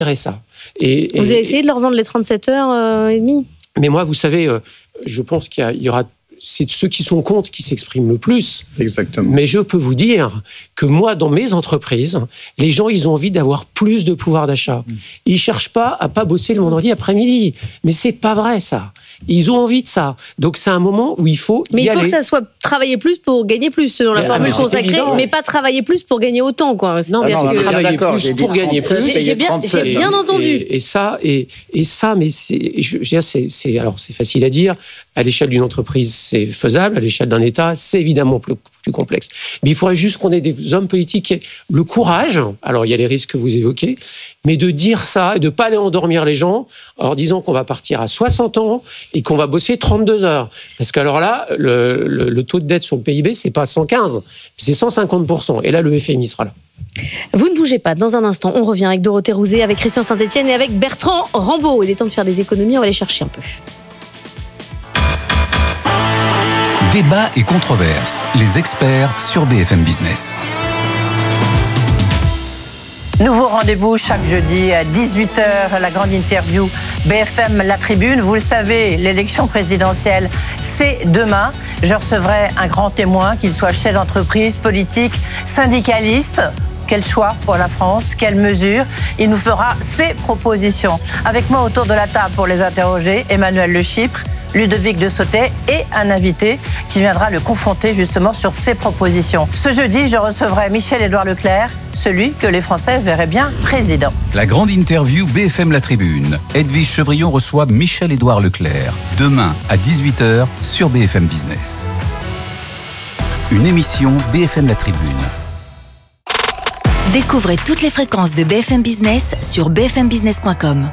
ça. Vous avez essayé de leur vendre les 37 heures et demie ? Mais moi, vous savez, je pense qu'il y aura... C'est ceux qui sont contre qui s'expriment le plus. Exactement. Mais je peux vous dire que moi, dans mes entreprises, les gens, ils ont envie d'avoir plus de pouvoir d'achat. Ils cherchent pas à pas bosser le vendredi après-midi. Mais c'est pas vrai, ça. Ils ont envie de ça. Donc, c'est un moment où il faut y aller. Mais il faut que ça soit travailler plus pour gagner plus, selon la formule consacrée, évident, mais pas travailler plus pour gagner autant, quoi. Travailler plus pour gagner plus. J'ai bien entendu. Et ça, mais alors, c'est facile à dire. À l'échelle d'une entreprise, c'est faisable. À l'échelle d'un État, c'est évidemment plus complexe. Mais il faudrait juste qu'on ait des hommes politiques qui aient le courage, alors il y a les risques que vous évoquez, mais de dire ça et de ne pas aller endormir les gens en leur disant qu'on va partir à 60 ans et qu'on va bosser 32 heures. Parce qu'alors là, le taux de dette sur le PIB, c'est pas 115, c'est 150%. Et là, le FMI sera là. Vous ne bougez pas. Dans un instant, on revient avec Dorothée Rouzé, avec Christian Saint-Etienne et avec Bertrand Rambaud. Il est temps de faire des économies, on va les chercher un peu. Débat et controverses, les experts sur BFM Business. Nouveau rendez-vous chaque jeudi à 18h, la grande interview BFM La Tribune. Vous le savez, l'élection présidentielle, c'est demain. Je recevrai un grand témoin, qu'il soit chef d'entreprise, politique, syndicaliste. Quel choix pour la France? Quelles mesures? Il nous fera ses propositions. Avec moi autour de la table pour les interroger, Emmanuel Le Chypre, Ludovic de Sautet et un invité qui viendra le confronter justement sur ses propositions. Ce jeudi, je recevrai Michel-Édouard Leclerc, celui que les Français verraient bien président. La grande interview BFM La Tribune. Edwige Chevrillon reçoit Michel-Édouard Leclerc. Demain à 18h sur BFM Business. Une émission BFM La Tribune. Découvrez toutes les fréquences de BFM Business sur bfmbusiness.com.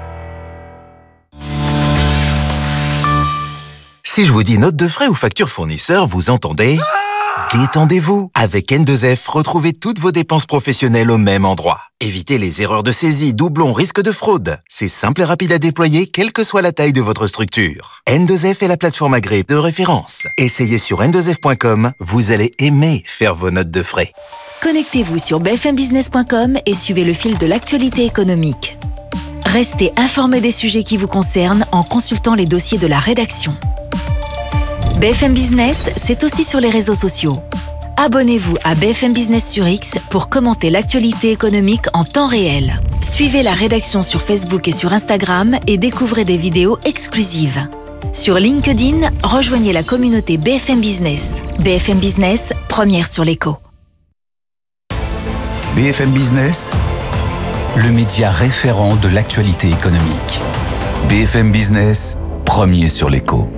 Si je vous dis note de frais ou facture fournisseur, vous entendez ? Détendez-vous. Avec N2F, retrouvez toutes vos dépenses professionnelles au même endroit. Évitez les erreurs de saisie, doublons, risques de fraude. C'est simple et rapide à déployer, quelle que soit la taille de votre structure. N2F est la plateforme agréée de référence. Essayez sur n2f.com, vous allez aimer faire vos notes de frais. Connectez-vous sur bfmbusiness.com et suivez le fil de l'actualité économique. Restez informé des sujets qui vous concernent en consultant les dossiers de la rédaction. BFM Business, c'est aussi sur les réseaux sociaux. Abonnez-vous à BFM Business sur X pour commenter l'actualité économique en temps réel. Suivez la rédaction sur Facebook et sur Instagram et découvrez des vidéos exclusives. Sur LinkedIn, rejoignez la communauté BFM Business. BFM Business, première sur l'écho. BFM Business, le média référent de l'actualité économique. BFM Business, premier sur l'écho.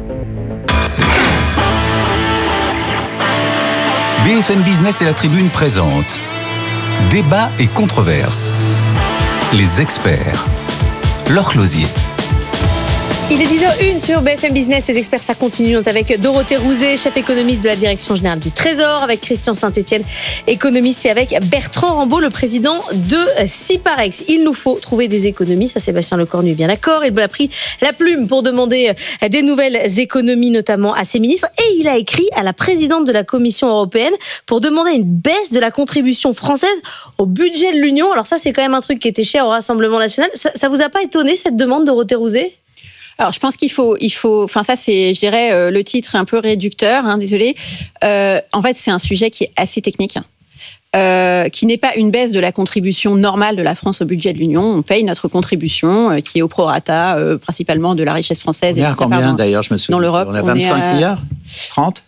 BFM Business et La Tribune présentent Débat et controverses. Les experts. Laure Closier. Il est 10h01 sur BFM Business. Les experts, ça continue. On est avec Dorothée Rouzé, chef économiste de la Direction Générale du Trésor, avec Christian Saint-Etienne, économiste, et avec Bertrand Rambaud, le président de Ciparex. Il nous faut trouver des économies. Ça, Sébastien Lecornu est bien d'accord. Il a pris la plume pour demander des nouvelles économies, notamment à ses ministres. Et il a écrit à la présidente de la Commission européenne pour demander une baisse de la contribution française au budget de l'Union. Alors ça, c'est quand même un truc qui était cher au Rassemblement national. Ça vous a pas étonné, cette demande, Dorothée Rouzé ? Alors, je pense qu'il faut, enfin, ça, c'est, je dirais, le titre est un peu réducteur, désolé. En fait, c'est un sujet qui est assez technique, qui n'est pas une baisse de la contribution normale de la France au budget de l'Union. On paye notre contribution, qui est au prorata, principalement de la richesse française. On est à combien, d'ailleurs, je me souviens. Dans l'Europe, on a 25 milliards 30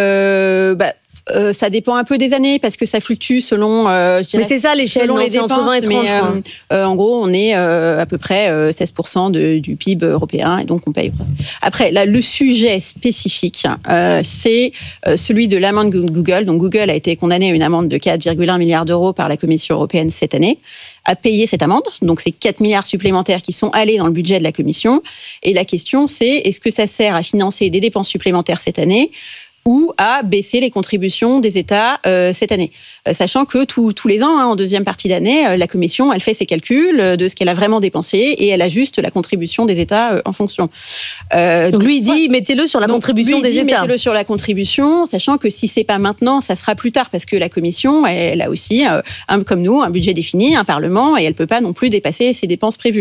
ça dépend un peu des années parce que ça flucue selon. Mais c'est ça l'échelle, selon les dépenses, entre 20 et 30. En gros, on est à peu près 16% du PIB européen et donc on paye. Après, là, le sujet spécifique, c'est celui de l'amende Google. Donc Google a été condamné à une amende de 4,1 milliards d'euros par la Commission européenne cette année, à payer cette amende. Donc c'est 4 milliards supplémentaires qui sont allés dans le budget de la Commission. Et la question, c'est est-ce que ça sert à financer des dépenses supplémentaires cette année ou à baisser les contributions des États cette année. Sachant que tous les ans, en deuxième partie d'année, la Commission, elle fait ses calculs de ce qu'elle a vraiment dépensé et elle ajuste la contribution des États en fonction. Donc lui, il dit, mettez-le sur la contribution des États. Mettez-le sur la contribution, sachant que si c'est pas maintenant, ça sera plus tard, parce que la Commission, elle a aussi, comme nous, un budget défini, un Parlement, et elle peut pas non plus dépasser ses dépenses prévues.